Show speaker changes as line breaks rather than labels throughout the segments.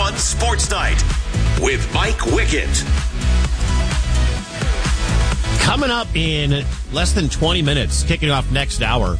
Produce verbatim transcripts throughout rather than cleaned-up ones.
on Sports Night with Mike Wickett.
Coming up in less than twenty minutes, kicking off next hour,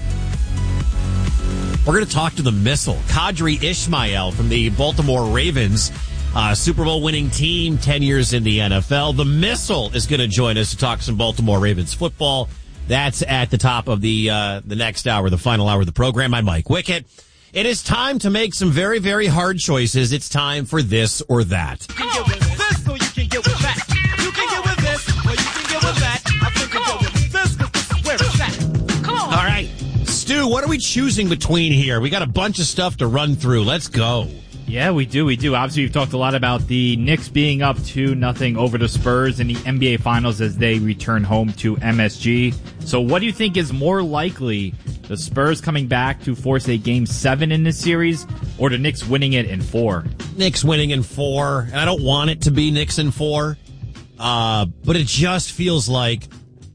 we're going to talk to the Missile, Qadry Ismail from the Baltimore Ravens, uh, Super Bowl winning team, ten years in the N F L. The Missile is going to join us to talk some Baltimore Ravens football. That's at the top of the uh, the next hour, the final hour of the program. I'm Mike Wickett. It is time to make some very, very hard choices. It's time for this or that.
You can get with this or you can get with that. You can get with this or you can get with that. I think you go with this because this is where it's at. Come on.
All right. Stu, what are we choosing between here? We got a bunch of stuff to run through. Let's go.
Yeah, we do. We do. Obviously, we've talked a lot about the Knicks being up two nothing over the Spurs in the N B A Finals as they return home to M S G. So what do you think is more likely, the Spurs coming back to force a game seven in this series or the Knicks winning it in four?
Knicks winning in four, and I don't want it to be Knicks in four, uh, but it just feels like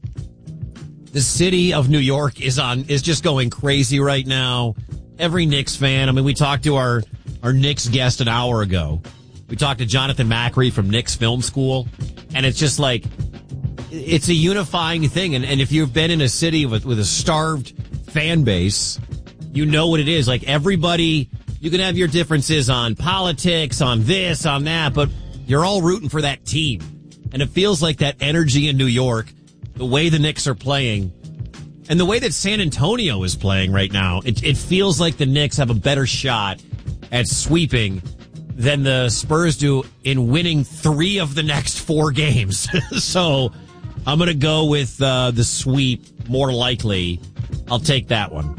the city of New York is on is just going crazy right now. Every Knicks fan, I mean, we talked to our Our Knicks guest an hour ago. We talked to Jonathan Macri from Knicks Film School, and it's just like, it's a unifying thing. And, and if you've been in a city with, with a starved fan base, you know what it is. Like, everybody, you can have your differences on politics, on this, on that, but you're all rooting for that team. And it feels like that energy in New York, the way the Knicks are playing, and the way that San Antonio is playing right now, it, it feels like the Knicks have a better shot at sweeping than the Spurs do in winning three of the next four games. So I'm going to go with uh, the sweep more likely. I'll take that one.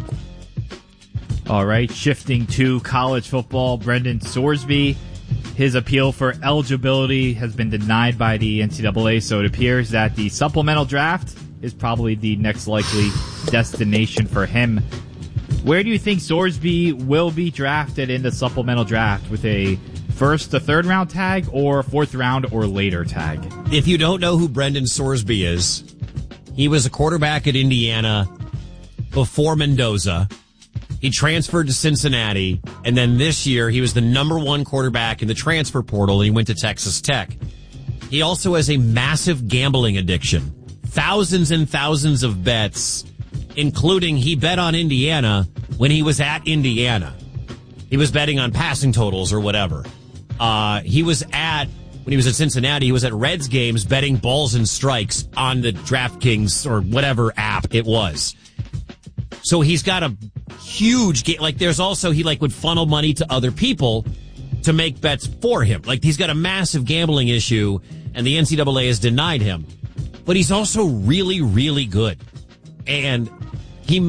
All right, shifting to college football, Brendan Sorsby, his appeal for eligibility has been denied by the N C double A, so it appears that the supplemental draft is probably the next likely destination for him. Where do you think Sorsby will be drafted in the supplemental draft, with a first to third round tag or fourth round or later tag?
If you don't know who Brendan Sorsby is, he was a quarterback at Indiana before Mendoza. He transferred to Cincinnati, and then this year he was the number one quarterback in the transfer portal, and he went to Texas Tech. He also has a massive gambling addiction. Thousands and thousands of bets, including he bet on Indiana when he was at Indiana. He was betting on passing totals or whatever. Uh, he was at, when he was at Cincinnati, he was at Reds games betting balls and strikes on the DraftKings or whatever app it was. So he's got a huge game. Like, there's also, he like would funnel money to other people to make bets for him. Like, he's got a massive gambling issue, and the N C double A has denied him. But he's also really, really good. And he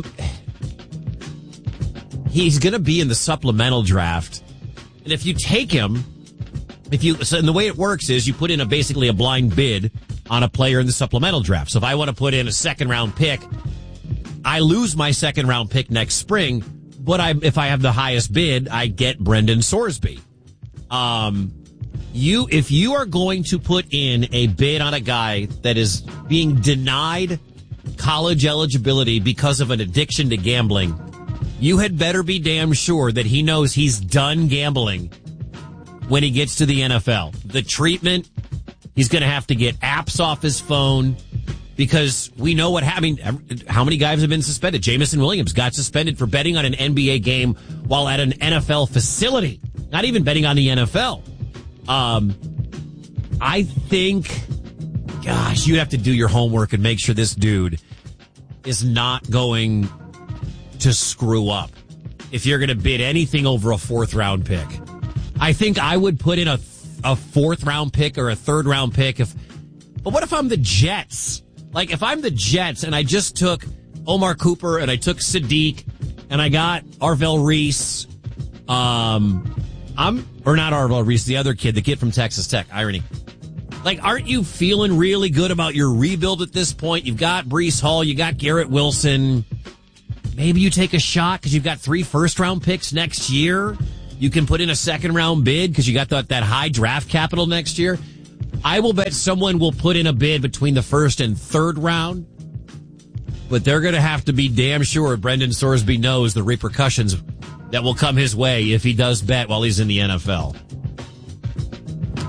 he's going to be in the supplemental draft. And if you take him, if you so and the way it works is you put in a basically a blind bid on a player in the supplemental draft. So if I want to put in a second round pick, I lose my second round pick next spring, but I if I have the highest bid, I get Brendan Sorsby. Um you if you are going to put in a bid on a guy that is being denied college eligibility because of an addiction to gambling, you had better be damn sure that he knows he's done gambling when he gets to the N F L. The treatment, he's going to have to get apps off his phone, because we know what happened. How many guys have been suspended? Jamison Williams got suspended for betting on an N B A game while at an N F L facility. Not even betting on the N F L. Um, I think, gosh, you have to do your homework and make sure this dude is not going to screw up if you're going to bid anything over a fourth round pick. I think I would put in a a fourth round pick or a third round pick. If, but what if I'm the Jets? Like, if I'm the Jets and I just took Omar Cooper and I took Sadiq and I got Arvell Reese, um, I'm or not Arvell Reese, the other kid, the kid from Texas Tech. Irony. Like, aren't you feeling really good about your rebuild at this point? You've got Breece Hall, you got Garrett Wilson. Maybe you take a shot because you've got three first round picks next year. You can put in a second round bid because you got that, that high draft capital next year. I will bet someone will put in a bid between the first and third round, but they're going to have to be damn sure Brendan Sorsby knows the repercussions that will come his way if he does bet while he's in the N F L.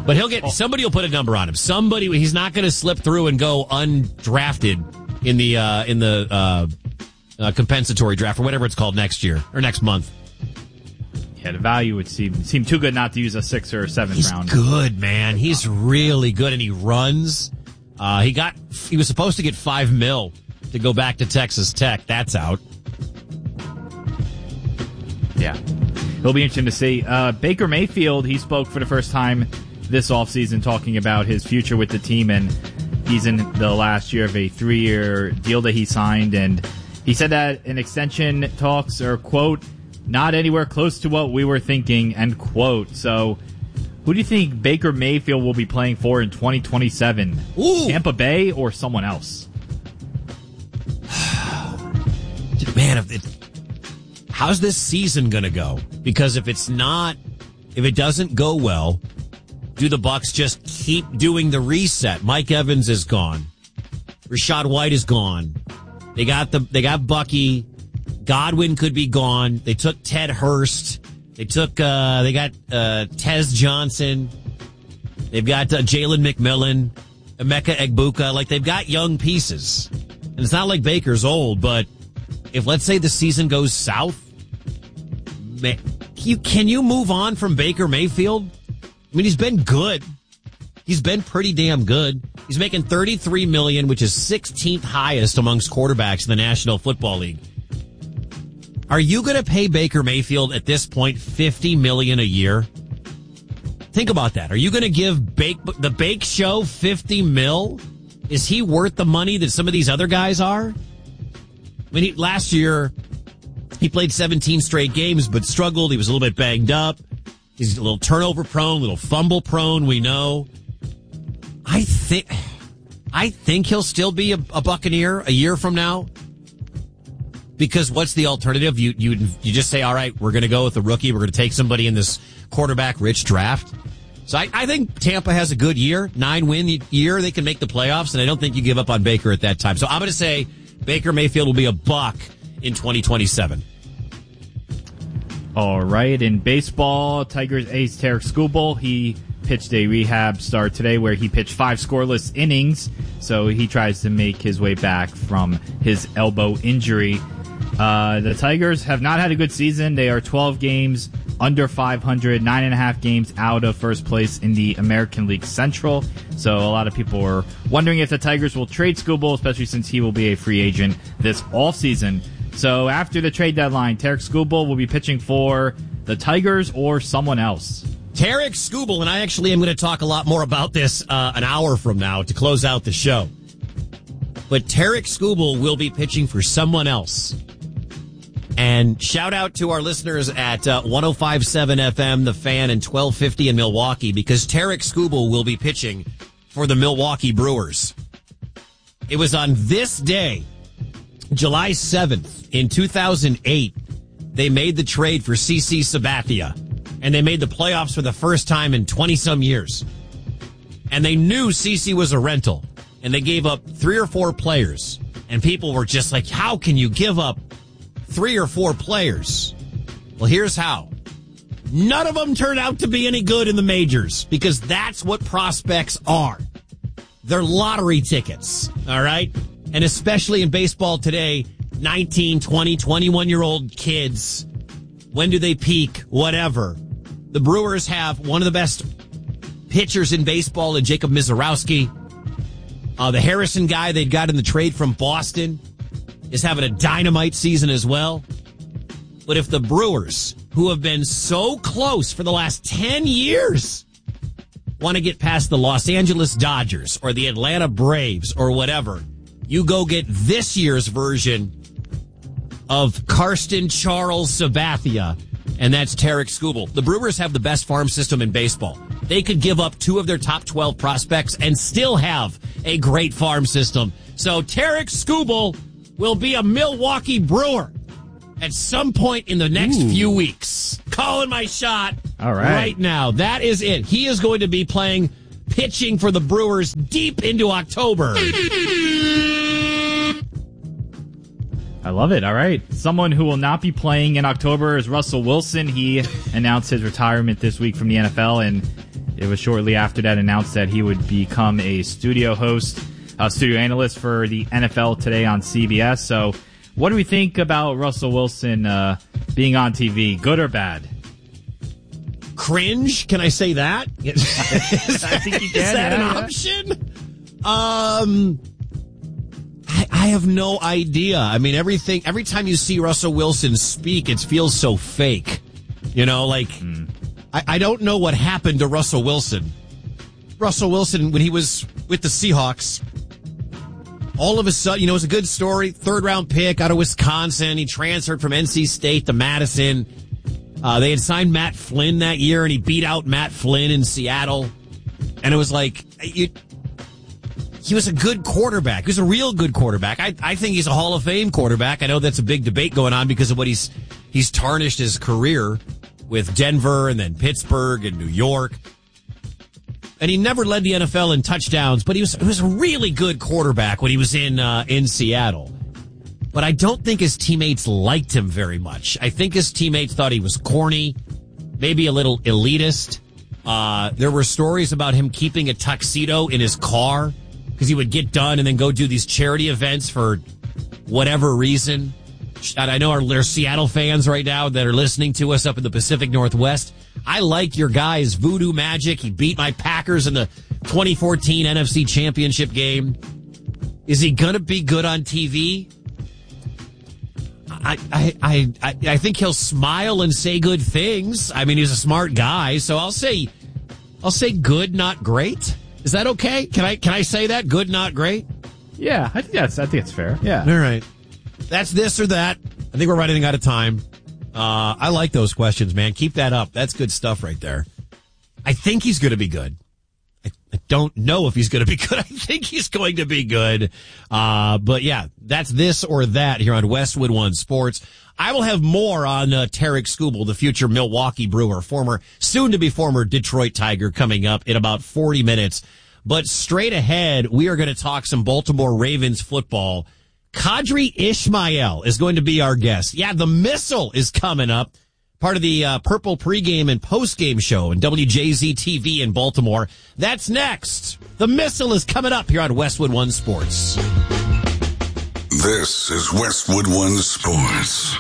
But he'll get, somebody will put a number on him. Somebody, he's not going to slip through and go undrafted in the, uh, in the, uh, uh, compensatory draft or whatever it's called next year or next month.
Yeah, the value would seem, seem too good not to use a sixth or a seventh
He's
round.
He's good, man. He's really good and he runs. Uh, he got, he was supposed to get five mil to go back to Texas Tech. That's out.
Yeah. It'll be interesting to see. Uh, Baker Mayfield, he spoke for the first time this offseason talking about his future with the team, and he's in the last year of a three-year deal that he signed, and he said that in extension talks are, quote, not anywhere close to what we were thinking, end quote. So who do you think Baker Mayfield will be playing for in twenty twenty-seven?
Ooh.
Tampa Bay or someone else?
Man, if it, how's this season going to go? Because if it's not, if it doesn't go well, do the Bucs just keep doing the reset? Mike Evans is gone. Rashad White is gone. They got the, they got Bucky. Godwin could be gone. They took Ted Hurst. They took, uh, they got, uh, Tez Johnson. They've got uh, Jalen McMillan, Emeka Egbuka. Like, they've got young pieces. And it's not like Baker's old, but if, let's say, the season goes south, man, you, can you move on from Baker Mayfield? I mean, he's been good. He's been pretty damn good. He's making thirty-three million dollars, which is sixteenth highest amongst quarterbacks in the National Football League. Are you going to pay Baker Mayfield at this point fifty million dollars a year? Think about that. Are you going to give Bake, the Bake Show fifty mil? Is he worth the money that some of these other guys are? I mean, he, last year, he played seventeen straight games, but struggled. He was a little bit banged up. He's a little turnover prone, a little fumble prone, we know. I think, I think he'll still be a, a Buccaneer a year from now. Because what's the alternative? You, you, you just say, all right, we're going to go with a rookie. We're going to take somebody in this quarterback rich draft. So I, I think Tampa has a good year, nine win year. They can make the playoffs, and I don't think you give up on Baker at that time. So I'm going to say Baker Mayfield will be a Buck in twenty twenty-seven.
All right. In baseball, Tigers ace Tarek Skubal, he pitched a rehab start today where he pitched five scoreless innings. So he tries to make his way back from his elbow injury. Uh, the Tigers have not had a good season. They are twelve games under five hundred, nine and a half games out of first place in the American League Central. So a lot of people are wondering if the Tigers will trade Skubal, especially since he will be a free agent this offseason. So after the trade deadline, Tarek Skubal will be pitching for the Tigers or someone else.
Tarek Skubal, and I actually am going to talk a lot more about this uh, an hour from now to close out the show. But Tarek Skubal will be pitching for someone else. And shout out to our listeners at uh, one oh five point seven F M, The Fan, and twelve fifty in Milwaukee, because Tarek Skubal will be pitching for the Milwaukee Brewers. It was on this day, July seventh, in two thousand eight, they made the trade for C C Sabathia, and they made the playoffs for the first time in twenty-some years. And they knew C C was a rental, and they gave up three or four players, and people were just like, how can you give up three or four players? Well, here's how. None of them turned out to be any good in the majors, because that's what prospects are. They're lottery tickets, all right? And especially in baseball today, nineteen, twenty, twenty-one-year-old kids, when do they peak? Whatever. The Brewers have one of the best pitchers in baseball in Jacob Mizorowski. Uh, the Harrison guy they'd got in the trade from Boston is having a dynamite season as well. But if the Brewers, who have been so close for the last ten years, want to get past the Los Angeles Dodgers or the Atlanta Braves or whatever, you go get this year's version of Karsten Charles Sabathia, and that's Tarek Skubal. The Brewers have the best farm system in baseball. They could give up two of their top twelve prospects and still have a great farm system. So Tarek Skubal will be a Milwaukee Brewer at some point in the next Ooh. few weeks. Calling my shot
All right.
right now. That is it. He is going to be playing, pitching for the Brewers deep into October.
I love it. All right. Someone who will not be playing in October is Russell Wilson. He announced his retirement this week from the N F L, and It was shortly after that announced that he would become a studio host, a studio analyst for the N F L Today on C B S. So what do we think about Russell Wilson uh, being on T V, good or bad?
Cringe? Can I say that?
I think you can.
Is that
yeah,
an
yeah.
option? Um, I, I have no idea. I mean, everything. Every time you see Russell Wilson speak, it feels so fake. You know, like mm. I, I don't know what happened to Russell Wilson. Russell Wilson, when he was with the Seahawks, all of a sudden, you know, it was a good story. Third round pick out of Wisconsin. He transferred from N C State to Madison. Uh, they had signed Matt Flynn that year, and he beat out Matt Flynn in Seattle. And it was like, you, he was a good quarterback. He was a real good quarterback. I, I think he's a Hall of Fame quarterback. I know that's a big debate going on because of what he's he's tarnished his career with Denver and then Pittsburgh and New York. And he never led the N F L in touchdowns, but he was he was a really good quarterback when he was in uh, in Seattle. But I don't think his teammates liked him very much. I think his teammates thought he was corny, maybe a little elitist. Uh, there were stories about him keeping a tuxedo in his car because he would get done and then go do these charity events for whatever reason. And I know our, there are Seattle fans right now that are listening to us up in the Pacific Northwest. I like your guy's voodoo magic. He beat my Packers in the twenty fourteen N F C Championship game. Is he going to be good on T V? I, I, I, I think he'll smile and say good things. I mean, he's a smart guy, so I'll say, I'll say good, not great. Is that okay? Can I, can I say that? Good, not great?
Yeah, I think that's, I think it's fair. Yeah.
All right. That's this or that. I think we're running out of time. Uh, I like those questions, man. Keep that up. That's good stuff right there. I think he's going to be good. I, I don't know if he's going to be good. I think he's going to be good. Uh, but yeah, that's this or that here on Westwood One Sports. I will have more on uh, Tarek Skubal, the future Milwaukee Brewer, former, soon to be former Detroit Tiger, coming up in about forty minutes. But straight ahead, we are going to talk some Baltimore Ravens football. Qadry Ismail is going to be our guest. Yeah, the Missile is coming up. Part of the uh, Purple pregame and postgame show in W J Z T V in Baltimore. That's next. The Missile is coming up here on Westwood One Sports.
This is Westwood One Sports.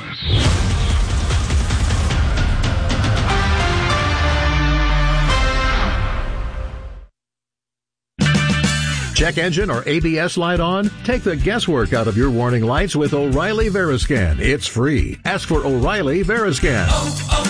Check engine or A B S light on? Take the guesswork out of your warning lights with O'Reilly Veriscan. It's free. Ask for O'Reilly Veriscan. Oh, oh.